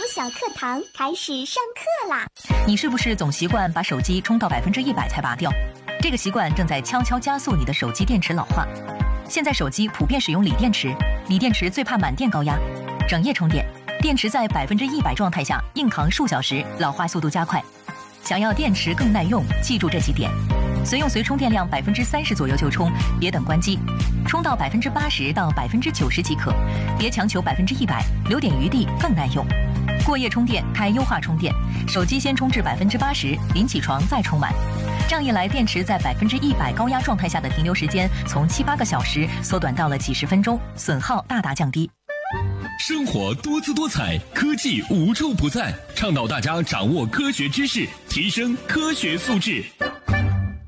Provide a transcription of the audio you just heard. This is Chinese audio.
小课堂开始上课啦！ 你是不是总习惯把手机充到100%才拔掉？这个习惯正在悄悄加速你的手机电池老化。现在手机普遍使用锂电池，锂电池最怕满电高压，整夜充电，电池在100%状态下硬扛数小时，老化速度加快。想要电池更耐用，记住这几点：随用随充电量30%左右就充，别等关机，充到80%到90%即可，别强求100%，留点余地更耐用。过夜充电，开优化充电，手机先充至80%，临起床再充满。这样一来，电池在100%高压状态下的停留时间从7、8个小时缩短到了几十分钟，损耗大大降低。 生活多姿多彩，科技无处不在，倡导大家掌握科学知识，提升科学素质。